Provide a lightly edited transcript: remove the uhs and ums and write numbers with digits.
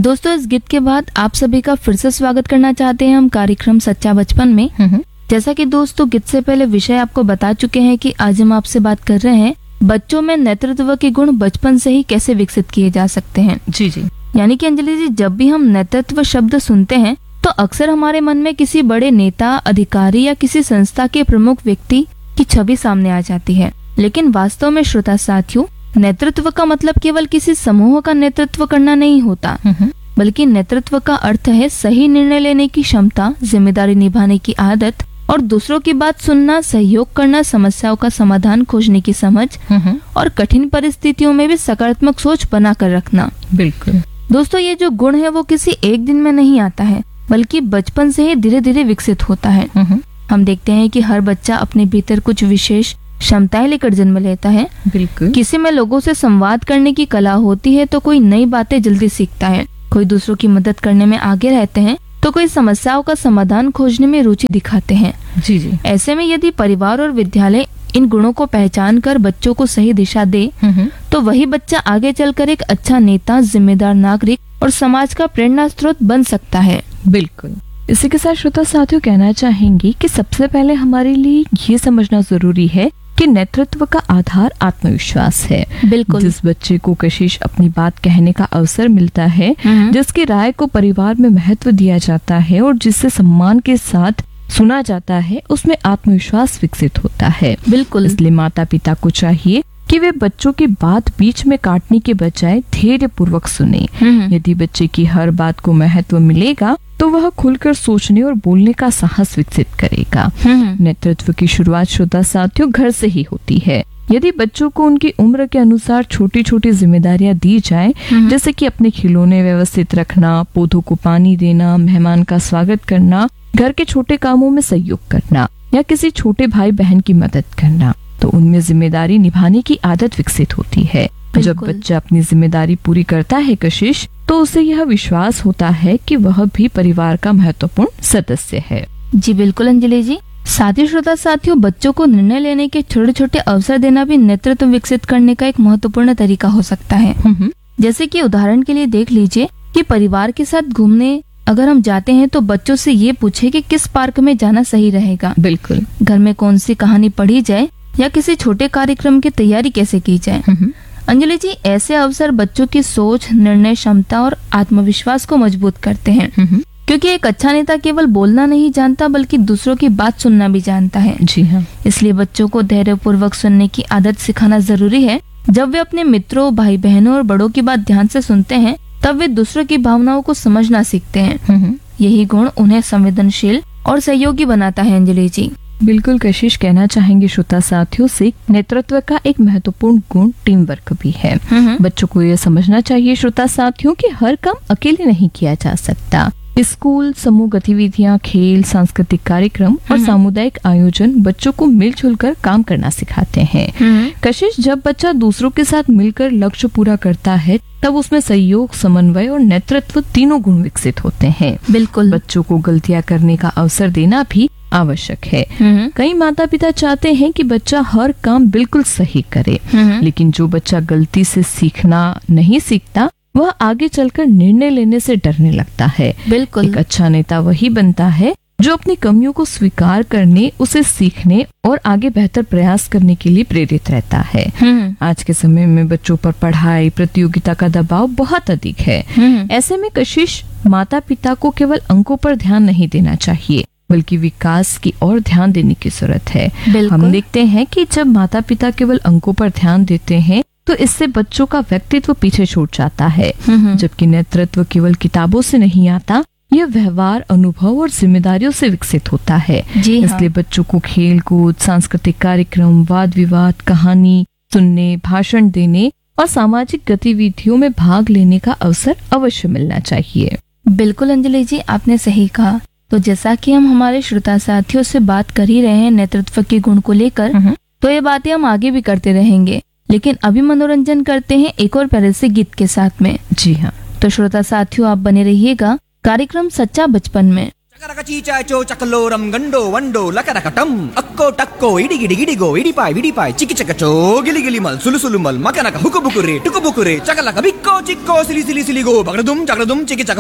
दोस्तों, इस गीत के बाद आप सभी का फिर से स्वागत करना चाहते हैं हम कार्यक्रम सच्चा बचपन में। जैसा कि दोस्तों गीत से पहले विषय आपको बता चुके हैं कि आज हम आपसे बात कर रहे हैं बच्चों में नेतृत्व के गुण बचपन से ही कैसे विकसित किए जा सकते हैं। जी जी। यानी कि अंजलि जी, जब भी हम नेतृत्व शब्द सुनते हैं तो अक्सर हमारे मन में किसी बड़े नेता, अधिकारी या किसी संस्था के प्रमुख व्यक्ति की छवि सामने आ जाती है। लेकिन वास्तव में श्रोता साथियों, नेतृत्व का मतलब केवल किसी समूह का नेतृत्व करना नहीं होता, बल्कि नेतृत्व का अर्थ है सही निर्णय लेने की क्षमता, जिम्मेदारी निभाने की आदत और दूसरों की बात सुनना, सहयोग करना, समस्याओं का समाधान खोजने की समझ और कठिन परिस्थितियों में भी सकारात्मक सोच बना कर रखना। बिल्कुल दोस्तों, ये जो गुण है वो किसी एक दिन में नहीं आता है, बल्कि बचपन से ही धीरे धीरे विकसित होता है। हम देखते हैं कि हर बच्चा अपने भीतर कुछ विशेष क्षमताएं लेकर जन्म लेता है। बिल्कुल। किसी में लोगों से संवाद करने की कला होती है तो कोई नई बातें जल्दी सीखता है, कोई दूसरों की मदद करने में आगे रहते हैं तो कोई समस्याओं का समाधान खोजने में रुचि दिखाते हैं। जी जी। ऐसे में यदि परिवार और विद्यालय इन गुणों को पहचान कर बच्चों को सही दिशा दे तो वही बच्चा आगे चलकर एक अच्छा नेता, जिम्मेदार नागरिक और समाज का प्रेरणा स्रोत बन सकता है। बिल्कुल। इसी के साथ श्रोता साथियों कहना चाहेंगे कि सबसे पहले हमारे लिए ये समझना जरूरी है कि नेतृत्व का आधार आत्मविश्वास है। बिल्कुल। जिस बच्चे को कशिश अपनी बात कहने का अवसर मिलता है, जिसकी राय को परिवार में महत्व दिया जाता है और जिससे सम्मान के साथ सुना जाता है, उसमें आत्मविश्वास विकसित होता है। बिल्कुल। इसलिए माता पिता को चाहिए कि वे बच्चों की बात बीच में काटने के बजाय धैर्य पूर्वक सुने। यदि बच्चे की हर बात को महत्व मिलेगा तो वह खुलकर सोचने और बोलने का साहस विकसित करेगा। नेतृत्व की शुरुआत श्रोता साथियों घर से ही होती है। यदि बच्चों को उनकी उम्र के अनुसार छोटी छोटी जिम्मेदारियां दी जाए, जैसे कि अपने खिलौने व्यवस्थित रखना, पौधों को पानी देना, मेहमान का स्वागत करना, घर के छोटे कामों में सहयोग करना या किसी छोटे भाई बहन की मदद करना, तो उनमें जिम्मेदारी निभाने की आदत विकसित होती है। जब बच्चा अपनी जिम्मेदारी पूरी करता है कशिश, तो उसे यह विश्वास होता है कि वह भी परिवार का महत्वपूर्ण सदस्य है। जी बिल्कुल अंजलि जी। साथी श्रोता साथियों, बच्चों को निर्णय लेने के छोटे छोटे अवसर देना भी नेतृत्व विकसित करने का एक महत्वपूर्ण तरीका हो सकता है। जैसे कि उदाहरण के लिए देख लीजिए कि परिवार के साथ घूमने अगर हम जाते हैं तो बच्चों से ये पूछे कि किस पार्क में जाना सही रहेगा। बिल्कुल। घर में कौन सी कहानी पढ़ी जाए या किसी छोटे कार्यक्रम की तैयारी कैसे की जाए। अंजलि जी, ऐसे अवसर बच्चों की सोच, निर्णय क्षमता और आत्मविश्वास को मजबूत करते हैं, क्योंकि एक अच्छा नेता केवल बोलना नहीं जानता बल्कि दूसरों की बात सुनना भी जानता है। जी हाँ। इसलिए बच्चों को धैर्य पूर्वक सुनने की आदत सिखाना जरूरी है। जब वे अपने मित्रों, भाई बहनों और बड़ों की बात ध्यान से सुनते हैं तब वे दूसरों की भावनाओं को समझना सीखते हैं। यही गुण उन्हें संवेदनशील और सहयोगी बनाता है। अंजलि जी बिल्कुल कशिश, कहना चाहेंगे श्रोता साथियों से नेतृत्व का एक महत्वपूर्ण गुण टीम वर्क भी है। बच्चों को यह समझना चाहिए श्रोता साथियों कि हर काम अकेले नहीं किया जा सकता। स्कूल, समूह गतिविधियां, खेल, सांस्कृतिक कार्यक्रम और सामुदायिक आयोजन बच्चों को मिलजुल कर काम करना सिखाते हैं। कशिश, जब बच्चा दूसरों के साथ मिलकर लक्ष्य पूरा करता है तब उसमें सहयोग, समन्वय और नेतृत्व तीनों गुण विकसित होते हैं। बिल्कुल। बच्चों को गलतियां करने का अवसर देना भी आवश्यक है। कई माता पिता चाहते हैं कि बच्चा हर काम बिल्कुल सही करे, लेकिन जो बच्चा गलती से सीखना नहीं सीखता वह आगे चलकर निर्णय लेने से डरने लगता है। बिल्कुल। एक अच्छा नेता वही बनता है जो अपनी कमियों को स्वीकार करने, उसे सीखने और आगे बेहतर प्रयास करने के लिए प्रेरित रहता है। आज के समय में बच्चों पर पढ़ाई, प्रतियोगिता का दबाव बहुत अधिक है। ऐसे में कशिश, माता पिता को केवल अंकों पर ध्यान नहीं देना चाहिए बल्कि विकास की ओर ध्यान देने की जरूरत है। हम देखते हैं कि जब माता पिता केवल अंकों पर ध्यान देते हैं तो इससे बच्चों का व्यक्तित्व पीछे छूट जाता है, जबकि नेतृत्व केवल किताबों से नहीं आता, यह व्यवहार, अनुभव और जिम्मेदारियों से विकसित होता है। इसलिए बच्चों को खेल कूद, सांस्कृतिक कार्यक्रम, वाद विवाद, कहानी सुनने, भाषण देने और सामाजिक गतिविधियों में भाग लेने का अवसर अवश्य मिलना चाहिए। बिल्कुल अंजलि जी, आपने सही कहा। तो जैसा कि हम हमारे श्रोता साथियों से बात कर ही रहे हैं नेतृत्व के गुण को लेकर, तो ये बातें हम आगे भी करते रहेंगे, लेकिन अभी मनोरंजन करते हैं एक और प्यारे से गीत के साथ में। जी हाँ। तो श्रोता साथियों, आप बने रहिएगा कार्यक्रम सच्चा बचपन में। చకరక చీచాచో చకలోరం గండో వండో లకరకటం అక్కో టక్కో ఇడిగిడి గిడిగో ఇడిపాయ్ విడిపాయ్ చికిచకచో గిలిగిలి మల్ సులుసులు మల్ మకనక హుకుబుకురే టుకుబుకురే చకలక బిక్కో చిక్కో సిలి సిలి సిలిగో బగడదుం చగడదుం చికిచక